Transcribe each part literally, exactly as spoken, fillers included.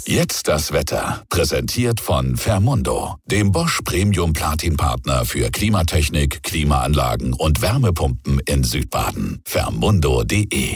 Jetzt das Wetter. Präsentiert von Fermundo, dem Bosch Premium Platin Partner für Klimatechnik, Klimaanlagen und Wärmepumpen in Südbaden. Fermundo punkt de.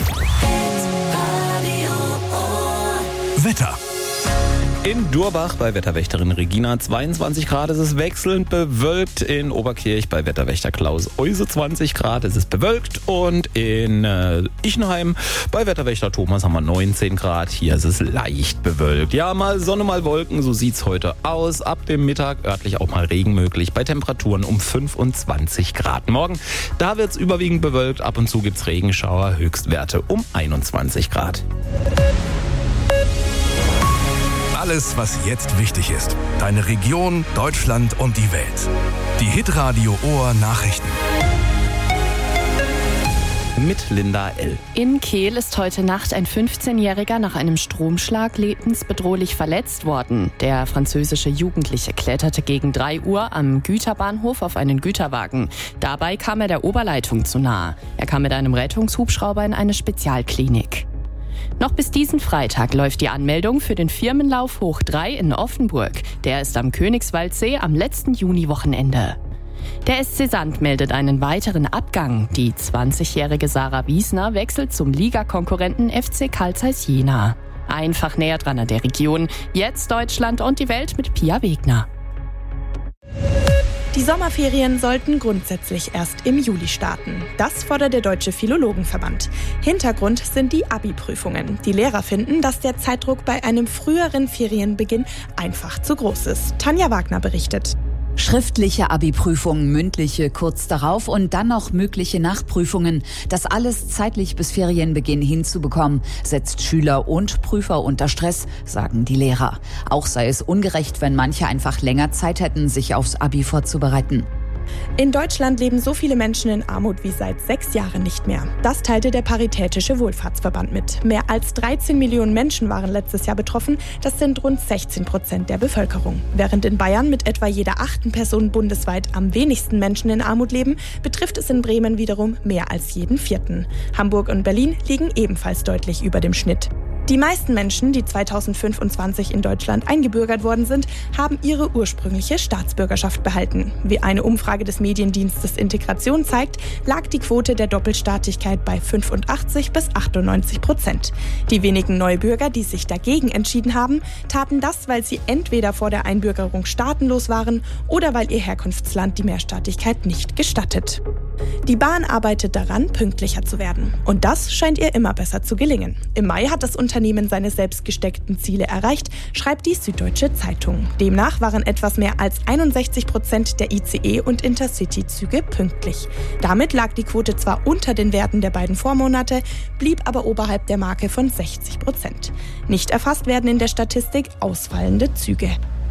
Wetter. In Durbach bei Wetterwächterin Regina zweiundzwanzig Grad, es ist wechselnd bewölkt. In Oberkirch bei Wetterwächter Klaus Euse zwanzig Grad, es ist bewölkt. Und in äh, Ichenheim bei Wetterwächter Thomas haben wir neunzehn Grad, hier ist es leicht bewölkt. Ja, mal Sonne, mal Wolken, so sieht's heute aus. Ab dem Mittag örtlich auch mal Regen möglich bei Temperaturen um fünfundzwanzig Grad. Morgen, da wird's überwiegend bewölkt, ab und zu gibt's Regenschauer, Höchstwerte um einundzwanzig Grad. Alles, was jetzt wichtig ist. Deine Region, Deutschland und die Welt. Die Hitradio Ohr Nachrichten. Mit Linda L. In Kehl ist heute Nacht ein fünfzehnjähriger nach einem Stromschlag lebensbedrohlich verletzt worden. Der französische Jugendliche kletterte gegen drei Uhr am Güterbahnhof auf einen Güterwagen. Dabei kam er der Oberleitung zu nahe. Er kam mit einem Rettungshubschrauber in eine Spezialklinik. Noch bis diesen Freitag läuft die Anmeldung für den Firmenlauf Hoch drei in Offenburg. Der ist am Königswaldsee am letzten Juniwochenende. Der S C Sand meldet einen weiteren Abgang. Die zwanzigjährige Sarah Wiesner wechselt zum Ligakonkurrenten F C Carl Zeiss Jena. Einfach näher dran an der Region. Jetzt Deutschland und die Welt mit Pia Wegner. Die Sommerferien sollten grundsätzlich erst im Juli starten. Das fordert der Deutsche Philologenverband. Hintergrund sind die Abi-Prüfungen. Die Lehrer finden, dass der Zeitdruck bei einem früheren Ferienbeginn einfach zu groß ist. Tanja Wagner berichtet. Schriftliche Abi-Prüfungen, mündliche kurz darauf und dann noch mögliche Nachprüfungen. Das alles zeitlich bis Ferienbeginn hinzubekommen, setzt Schüler und Prüfer unter Stress, sagen die Lehrer. Auch sei es ungerecht, wenn manche einfach länger Zeit hätten, sich aufs Abi vorzubereiten. In Deutschland leben so viele Menschen in Armut wie seit sechs Jahren nicht mehr. Das teilte der Paritätische Wohlfahrtsverband mit. Mehr als dreizehn Millionen Menschen waren letztes Jahr betroffen. Das sind rund sechzehn Prozent der Bevölkerung. Während in Bayern mit etwa jeder achten Person bundesweit am wenigsten Menschen in Armut leben, betrifft es in Bremen wiederum mehr als jeden vierten. Hamburg und Berlin liegen ebenfalls deutlich über dem Schnitt. Die meisten Menschen, die zweitausendfünfundzwanzig in Deutschland eingebürgert worden sind, haben ihre ursprüngliche Staatsbürgerschaft behalten. Wie eine Umfrage des Mediendienstes Integration zeigt, lag die Quote der Doppelstaatlichkeit bei fünfundachtzig bis achtundneunzig Prozent. Die wenigen Neubürger, die sich dagegen entschieden haben, taten das, weil sie entweder vor der Einbürgerung staatenlos waren oder weil ihr Herkunftsland die Mehrstaatlichkeit nicht gestattet. Die Bahn arbeitet daran, pünktlicher zu werden. Und das scheint ihr immer besser zu gelingen. Im Mai hat das Unternehmen seine selbst gesteckten Ziele erreicht, schreibt die Süddeutsche Zeitung. Demnach waren etwas mehr als einundsechzig Prozent der I C E- und Intercity-Züge pünktlich. Damit lag die Quote zwar unter den Werten der beiden Vormonate, blieb aber oberhalb der Marke von sechzig Prozent. Nicht erfasst werden in der Statistik ausfallende Züge.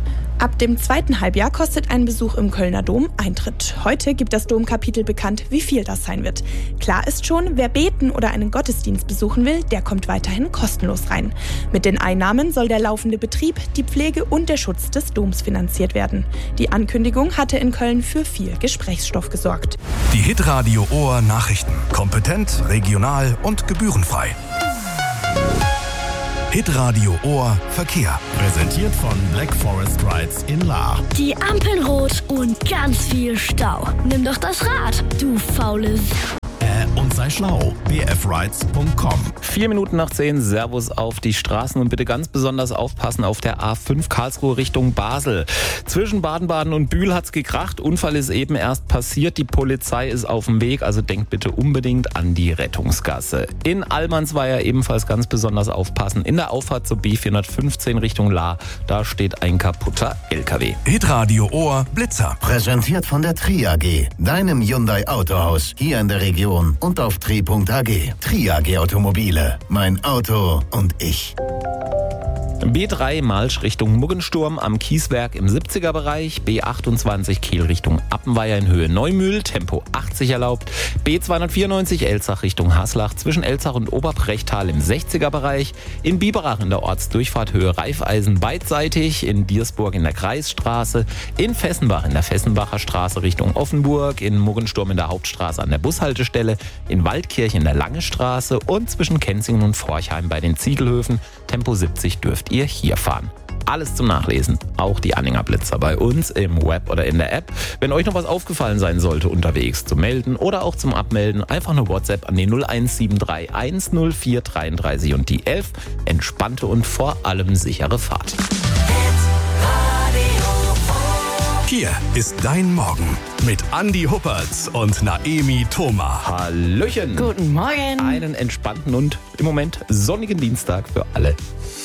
Ab dem zweiten Halbjahr kostet ein Besuch im Kölner Dom Eintritt. Heute gibt das Domkapitel bekannt, wie viel das sein wird. Klar ist schon, wer beten oder einen Gottesdienst besuchen will, der kommt weiterhin kostenlos rein. Mit den Einnahmen soll der laufende Betrieb, die Pflege und der Schutz des Doms finanziert werden. Die Ankündigung hatte in Köln für viel Gesprächsstoff gesorgt. Die Hitradio Ohr Nachrichten. Kompetent, regional und gebührenfrei. Hitradio Ohr Verkehr. Präsentiert von Black Forest Rides in Lahr. Die Ampeln rot und ganz viel Stau. Nimm doch das Rad, du faule S- Äh, und sei schlau. b f rides punkt com. Vier Minuten nach zehn, Servus auf die Straßen und bitte ganz besonders aufpassen auf der A fünf Karlsruhe Richtung Basel. Zwischen Baden-Baden und Bühl hat's gekracht. Unfall ist eben erst passiert. Die Polizei ist auf dem Weg, also denkt bitte unbedingt an die Rettungsgasse. In Allmannsweier ebenfalls ganz besonders aufpassen. In der Auffahrt zur B vierhundertfünfzehn Richtung Lahr, da steht ein kaputter L K W. Hitradio Ohr Blitzer. Präsentiert von der Tri A G, deinem Hyundai Autohaus, hier in der Region und auf tri punkt a g. Tri A G Automobile, mein Auto und ich. B drei Malsch Richtung Muggensturm am Kieswerk im siebziger Bereich, B achtundzwanzig Kiel Richtung Appenweier in Höhe Neumühl, Tempo achtzig erlaubt, B zweihundertvierundneunzig Elzach Richtung Haslach zwischen Elzach und Oberbrechtal im sechziger Bereich, in Biberach in der Ortsdurchfahrt Höhe Raiffeisen beidseitig, in Diersburg in der Kreisstraße, in Fessenbach in der Fessenbacher Straße Richtung Offenburg, in Muggensturm in der Hauptstraße an der Bushaltestelle, in Waldkirch in der Lange Straße und zwischen Kenzingen und Forchheim bei den Ziegelhöfen, Tempo siebzig dürft könnt ihr hier fahren. Alles zum Nachlesen, auch die Anhängerblitzer bei uns im Web oder in der App. Wenn euch noch was aufgefallen sein sollte unterwegs, zum Melden oder auch zum Abmelden, einfach eine WhatsApp an die null eins sieben drei eins null vier dreiunddreißig und die elf. Entspannte und vor allem sichere Fahrt. Hier ist dein Morgen mit Andi Huppertz und Naemi Thoma. Hallöchen. Guten Morgen. Einen entspannten und im Moment sonnigen Dienstag für alle.